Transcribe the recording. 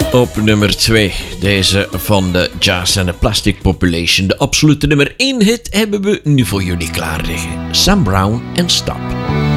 Op nummer 2, deze van de Jazz and the Plastic Population. De absolute nummer 1 hit hebben we nu voor jullie klaar liggen. Sam Brown en Stop.